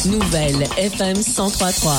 Nouvelle FM 103.3.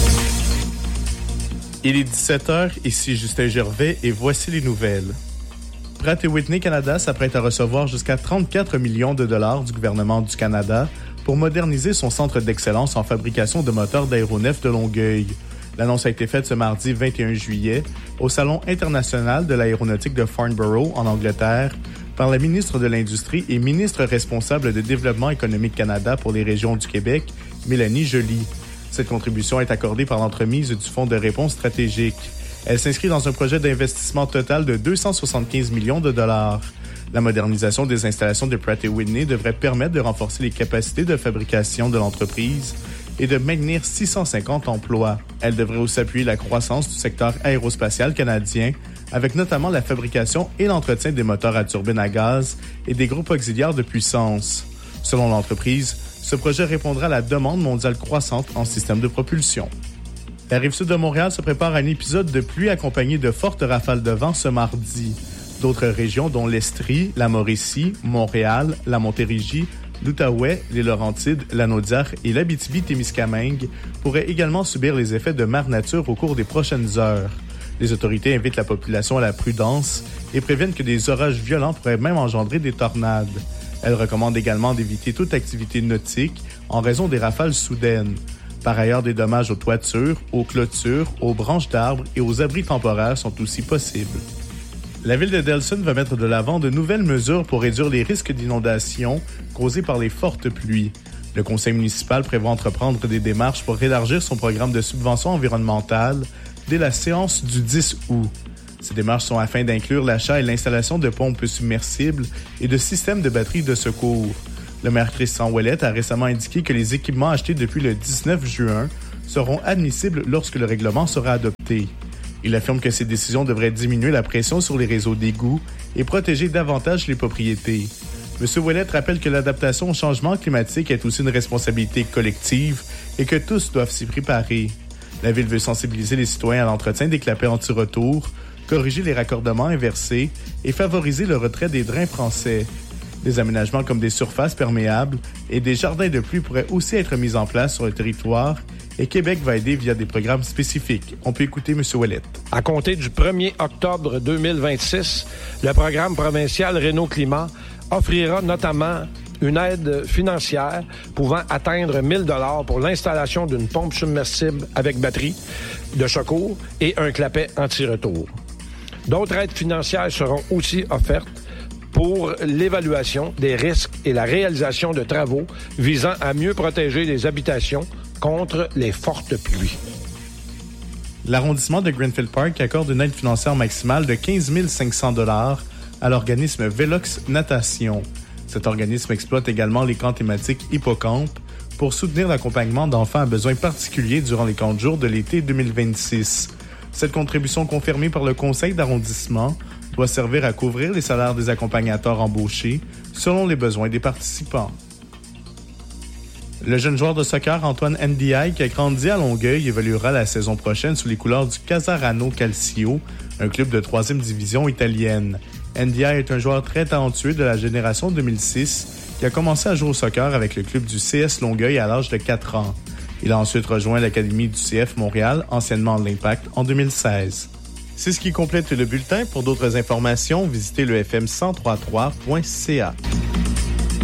Il est 17h, ici Justin Gervais et voici les nouvelles. Pratt & Whitney Canada s'apprête à recevoir jusqu'à 34 millions de dollars du gouvernement du Canada pour moderniser son centre d'excellence en fabrication de moteurs d'aéronefs de Longueuil. L'annonce a été faite ce mardi 21 juillet au Salon international de l'aéronautique de Farnborough, en Angleterre, par la ministre de l'Industrie et ministre responsable de Développement économique Canada pour les régions du Québec, Mélanie Joly. Cette contribution est accordée par l'entremise du Fonds de réponse stratégique. Elle s'inscrit dans un projet d'investissement total de 275 millions de dollars. La modernisation des installations de Pratt & Whitney devrait permettre de renforcer les capacités de fabrication de l'entreprise et de maintenir 650 emplois. Elle devrait aussi appuyer la croissance du secteur aérospatial canadien, avec notamment la fabrication et l'entretien des moteurs à turbine à gaz et des groupes auxiliaires de puissance. Selon l'entreprise, ce projet répondra à la demande mondiale croissante en système de propulsion. La Rive-Sud de Montréal se prépare à un épisode de pluie accompagné de fortes rafales de vent ce mardi. D'autres régions, dont l'Estrie, la Mauricie, Montréal, la Montérégie, l'Outaouais, les Laurentides, la Naudière et l'Abitibi-Témiscamingue pourraient également subir les effets de mère nature au cours des prochaines heures. Les autorités invitent la population à la prudence et préviennent que des orages violents pourraient même engendrer des tornades. Elles recommandent également d'éviter toute activité nautique en raison des rafales soudaines. Par ailleurs, des dommages aux toitures, aux clôtures, aux branches d'arbres et aux abris temporaires sont aussi possibles. La ville de Delson va mettre de l'avant de nouvelles mesures pour réduire les risques d'inondation causés par les fortes pluies. Le conseil municipal prévoit entreprendre des démarches pour élargir son programme de subventions environnementales dès la séance du 10 août. Ces démarches sont afin d'inclure l'achat et l'installation de pompes submersibles et de systèmes de batteries de secours. Le maire Christian Ouellette a récemment indiqué que les équipements achetés depuis le 19 juin seront admissibles lorsque le règlement sera adopté. Il affirme que ces décisions devraient diminuer la pression sur les réseaux d'égouts et protéger davantage les propriétés. M. Ouellette rappelle que l'adaptation au changement climatique est aussi une responsabilité collective et que tous doivent s'y préparer. La Ville veut sensibiliser les citoyens à l'entretien des clapets anti-retour, corriger les raccordements inversés et favoriser le retrait des drains français. Des aménagements comme des surfaces perméables et des jardins de pluie pourraient aussi être mis en place sur le territoire et Québec va aider via des programmes spécifiques. On peut écouter M. Ouellette. À compter du 1er octobre 2026, le programme provincial Réno Climat offrira notamment une aide financière pouvant atteindre 1 000 $ pour l'installation d'une pompe submersible avec batterie de secours et un clapet anti-retour. D'autres aides financières seront aussi offertes pour l'évaluation des risques et la réalisation de travaux visant à mieux protéger les habitations contre les fortes pluies. L'arrondissement de Greenfield Park accorde une aide financière maximale de 15 500 $ à l'organisme Velox Natation. Cet organisme exploite également les camps thématiques Hippocampe pour soutenir l'accompagnement d'enfants à besoins particuliers durant les camps de jour de l'été 2026. Cette contribution confirmée par le conseil d'arrondissement doit servir à couvrir les salaires des accompagnateurs embauchés selon les besoins des participants. Le jeune joueur de soccer Antoine Ndiaye, qui a grandi à Longueuil, évoluera la saison prochaine sous les couleurs du Casarano Calcio, un club de 3e division italienne. Ndiaye est un joueur très talentueux de la génération 2006 qui a commencé à jouer au soccer avec le club du CS Longueuil à l'âge de 4 ans. Il a ensuite rejoint l'académie du CF Montréal, anciennement l'Impact, en 2016. C'est ce qui complète le bulletin. Pour d'autres informations, visitez le fm1033.ca.